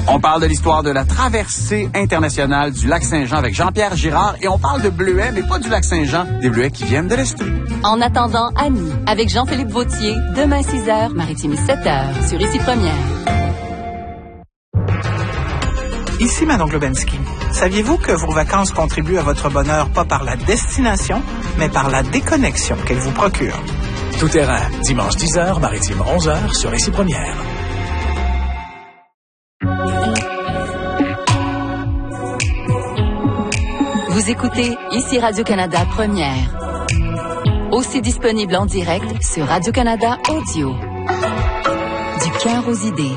On parle de l'histoire de la traversée internationale du lac Saint-Jean avec Jean-Pierre Girard et on parle de bleuets, mais pas du lac Saint-Jean, des bleuets qui viennent de l'Estrie. En attendant, Annie, avec Jean-Philippe Vautier, demain 6h, Maritime 7h, sur Ici Première. Ici Manon Globensky. Saviez-vous que vos vacances contribuent à votre bonheur pas par la destination, mais par la déconnexion qu'elles vous procurent? Tout terrain, dimanche 10h, Maritime 11h, sur Ici Première. Vous écoutez Ici Radio-Canada Première. Aussi disponible en direct sur Radio-Canada Audio. Du cœur aux idées.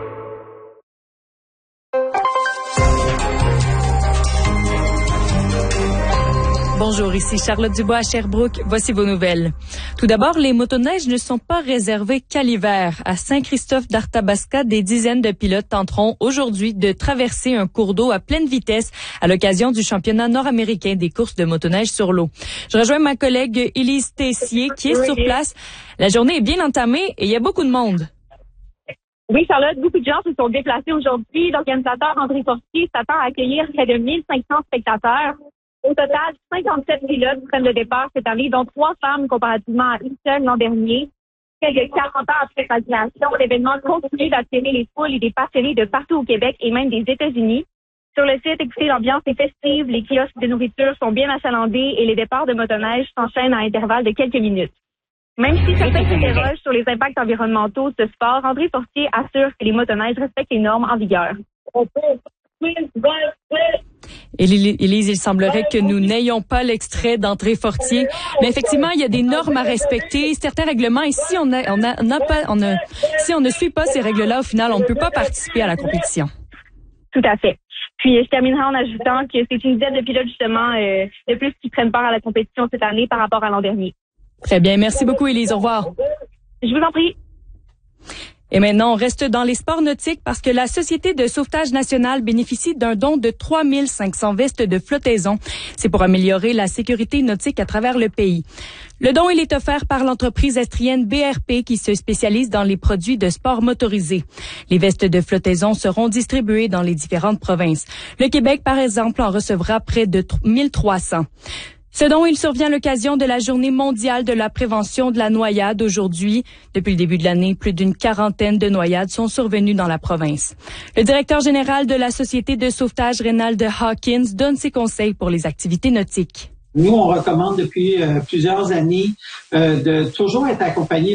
Bonjour, ici Charlotte Dubois à Sherbrooke. Voici vos nouvelles. Tout d'abord, les motoneiges ne sont pas réservés qu'à l'hiver. À Saint-Christophe d'Arthabasca, des dizaines de pilotes tenteront aujourd'hui de traverser un cours d'eau à pleine vitesse à l'occasion du championnat nord-américain des courses de motoneige sur l'eau. Je rejoins ma collègue Élise Tessier qui est sur place. La journée est bien entamée et il y a beaucoup de monde. Oui, Charlotte, beaucoup de gens se sont déplacés aujourd'hui. L'organisateur André Fortier s'attend à accueillir près de 1500 spectateurs. Au total, 57 pilotes prennent le départ cette année, dont 3 femmes comparativement à une seule l'an dernier. Quelques 40 ans après sa création, l'événement continue d'attirer les foules et des passionnés de partout au Québec et même des États-Unis. Sur le site, écoutez, l'ambiance est festive, les kiosques de nourriture sont bien achalandés et les départs de motoneige s'enchaînent à intervalles de quelques minutes. Même si certains s'interrogent sur les impacts environnementaux de ce sport, André Fortier assure que les motoneiges respectent les normes en vigueur. Élise, il semblerait que nous n'ayons pas l'extrait d'André Fortier, mais effectivement, il y a des normes à respecter, certains règlements, et si on ne suit pas ces règles-là, au final, on ne peut pas participer à la compétition. Tout à fait. Puis, je terminerai en ajoutant que c'est une dizaine de pilotes, justement, de plus qui prennent part à la compétition cette année par rapport à l'an dernier. Très bien. Merci beaucoup, Élise. Au revoir. Je vous en prie. Et maintenant, on reste dans les sports nautiques parce que la Société de sauvetage nationale bénéficie d'un don de 3500 vestes de flottaison. C'est pour améliorer la sécurité nautique à travers le pays. Le don, il est offert par l'entreprise estrienne BRP qui se spécialise dans les produits de sport motorisés. Les vestes de flottaison seront distribuées dans les différentes provinces. Le Québec, par exemple, en recevra près de 1300. Ce don, il survient à l'occasion de la Journée mondiale de la prévention de la noyade aujourd'hui. Depuis le début de l'année, plus d'une quarantaine de noyades sont survenues dans la province. Le directeur général de la Société de sauvetage, Reynald Hawkins, donne ses conseils pour les activités nautiques. Nous, on recommande depuis plusieurs années de toujours être accompagné